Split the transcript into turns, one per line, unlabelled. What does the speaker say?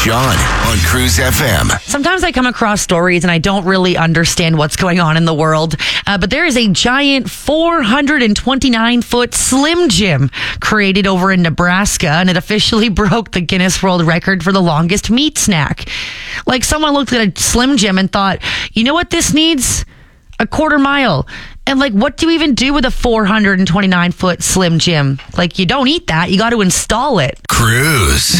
John on Cruise FM.
Sometimes I come across stories and I don't really understand what's going on in the world. But there is a giant 429-foot Slim Jim created over in Nebraska, and it officially broke the Guinness World Record for the longest meat snack. Like, someone looked at a Slim Jim and thought, you know what this needs? A quarter mile. And like, what do you even do with a 429-foot Slim Jim? Like, you don't eat that. You got to install it.
Cruise.